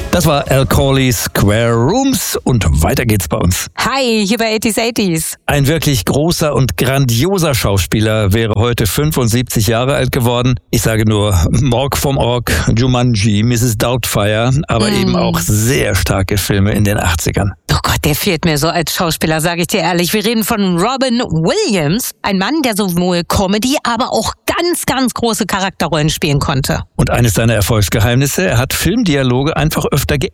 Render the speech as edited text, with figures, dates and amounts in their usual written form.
Das war Al Corley's Square Rooms und weiter geht's bei uns. Hi, hier bei 80s. Ein wirklich großer und grandioser Schauspieler wäre heute 75 Jahre alt geworden. Ich sage nur Mork vom Ork, Jumanji, Mrs. Doubtfire, aber eben auch sehr starke Filme in den 80ern. Oh Gott, der fehlt mir so als Schauspieler, sage ich dir ehrlich. Wir reden von Robin Williams, ein Mann, der sowohl Comedy, aber auch ganz große Charakterrollen spielen konnte. Und eines seiner Erfolgsgeheimnisse, er hat Filmdialoge einfach öfter